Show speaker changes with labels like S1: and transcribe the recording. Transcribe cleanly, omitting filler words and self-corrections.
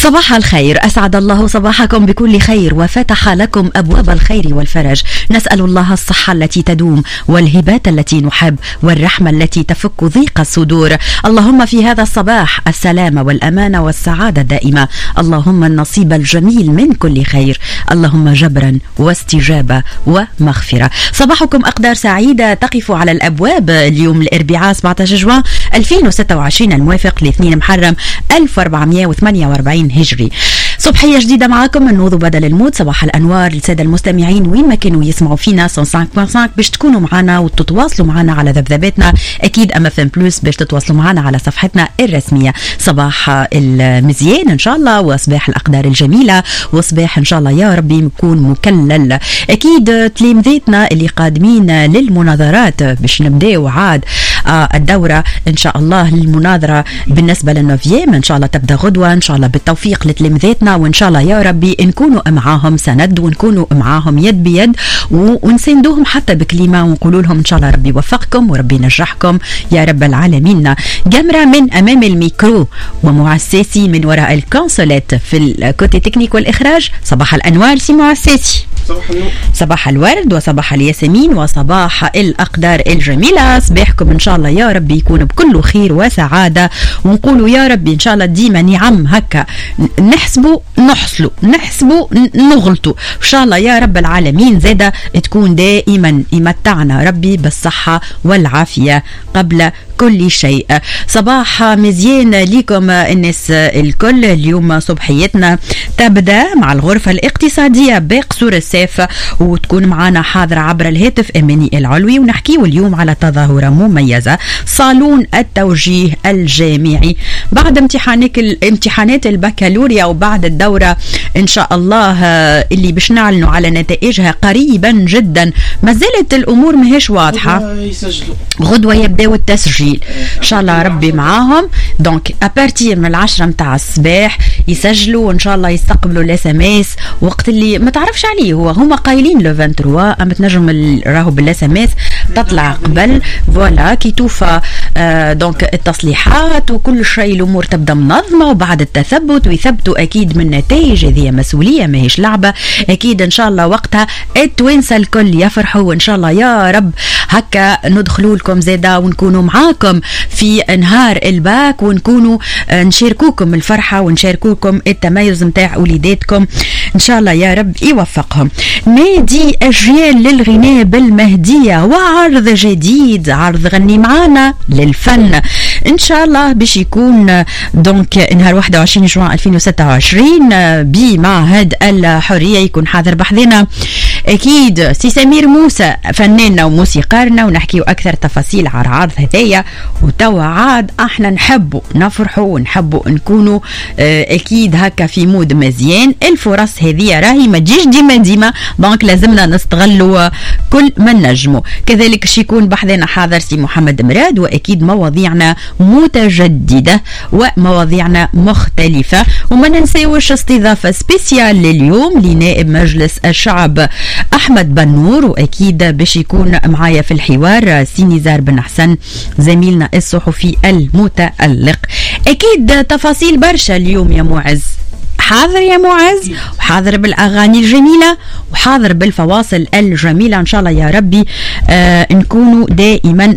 S1: صباح الخير، أسعد الله صباحكم بكل خير وفتح لكم أبواب الخير والفرج. نسأل الله الصحة التي تدوم والهبات التي نحب والرحمة التي تفك ضيق الصدور. اللهم في هذا الصباح السلامة والأمانة والسعادة الدائمة، اللهم النصيب الجميل من كل خير، اللهم جبرا واستجابة ومغفرة. صباحكم أقدار سعيدة تقف على الأبواب. اليوم الأربعاء 17 جوان 2026 الموافق ل2 محرم 1448 هجري. صبحية جديدة معاكم من نوض بدل الموت. صباح الأنوار للسادة المستمعين وين ما كانوا يسمعوا فينا 105.5 باش تكونوا معنا وتتواصلوا معنا على ذبذباتنا. أكيد أمفن بلوس باش تتواصلوا معنا على صفحتنا الرسمية. صباح المزيان إن شاء الله وصباح الأقدار الجميلة وصباح إن شاء الله يا ربي يكون مكلل. أكيد تلامذتنا اللي قادمين للمناظرات باش نبداو عاد الدورة إن شاء الله. المناظرة بالنسبة للنوفيام إن شاء الله تبدأ غدوة إن شاء الله بالتوفيق لتلامذتنا، وإن شاء الله يا ربي نكونوا معاهم سند ونكونوا معاهم يد بيد ونساندوهم حتى بكلمة ونقولوا لهم إن شاء الله ربي يوفقكم وربي ينجحكم يا رب العالمين. جمرة من أمام الميكرو ومعساسي من وراء الكونسولات في الكوتي تكنيك والإخراج. صباح الأنوار سي معساسي.
S2: صباح النور،
S1: صباح الورد وصباح الياسمين وصباح الأقدار الجميلة. صباحكم إن شاء الله يا ربي يكون بكل خير وسعادة، ونقولوا يا ربي إن شاء الله ديما نعم هكا نحسبوا نحصلوا نحسبوا نغلطوا إن شاء الله يا رب العالمين. زادة تكون دائما يمتعنا ربي بالصحة والعافية قبل كل شيء. صباح مزيان ليكم الناس الكل. اليوم صبحيتنا تبدأ مع الغرفة الاقتصادية بقصور السيف وتكون معنا حاضرة عبر الهاتف أماني العلوي، ونحكيه اليوم على تظاهرة مميزة صالون التوجيه الجامعي بعد امتحانات البكالوريا وبعد الدورة إن شاء الله اللي باش نعلنوا على نتائجها قريبا جدا. ما زالت الأمور ماهيش واضحة، غدوة يبدأوا التسجيل إن شاء الله ربي معاهم. دونك أبارتير من 10 متاع الصباح يسجلوا وإن شاء الله يستقبلوا الاس ام اس وقت اللي ما تعرفش عليه. هما قايلين لو 23 أما تنجم راهو بالاس ام اس تطلع قبل فوالا كي توفى دونك التصليحات وكل شيء الأمور تبدأ منظمة وبعد التثبت ويثبتوا أكيد من نتائج. هذه مسؤولية ماهيش لعبة. أكيد إن شاء الله وقتها التوانسة الكل يفرحوا وإن شاء الله يا رب هكا ندخلوا لكم زيادة ونكونوا معاكم في نهار الباك ونكونوا نشاركوكم الفرحة ونشاركوكم التميز متاع وليداتكم إن شاء الله يا رب يوفقهم. نادي أجيال للغناء بالمهدية وعرض جديد، عرض غني معانا للفن إن شاء الله باش يكون دونك نهار 21 جوان 2026 بمعهد الحرية. يكون حاضر بحذنا أكيد سي سمير موسى فناننا وموسيقارنا، ونحكيو أكثر تفاصيل على العرض هدايا. وتوا عاد احنا نحبوا نفرحوا ونحبوا نكونوا أكيد هكا في مود مزيان. الفرص هذه راهي ما تجيش ديما دونك لازمنا نستغلوا كل ما نجموا. كذلك شيكون بحذنا حاضر سي محمد مراد، وأكيد مواضيعنا متجددة ومواضيعنا مختلفة. وما ننساوش استضافة سبيسيال لليوم لنائب مجلس الشعب أحمد بنور، وأكيد باش يكون معايا في الحوار سي نزار بن حسن زميلنا الصحفي المتألق. أكيد تفاصيل برشا اليوم يا معز. حاضر يا معز وحاضر بالأغاني الجميلة وحاضر بالفواصل الجميلة إن شاء الله يا ربي نكونوا دائما